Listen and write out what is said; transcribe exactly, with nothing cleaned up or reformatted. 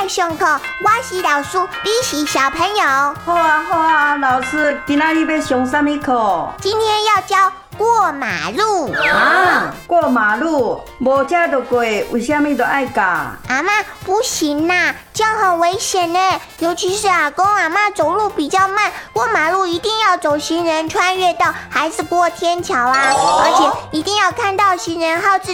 来上课，我是老师，你是小朋友。 好啊好啊，老师，今仔日要上什么课？ 今天要教过马路啊，过马路，无车就过，为什么都爱教？ 阿嬷不行啦，这样很危险呢。尤其是阿公阿嬷走路比较慢，过马路一定要走行人穿越道，还是过天桥啊？而且一定要看到行人号志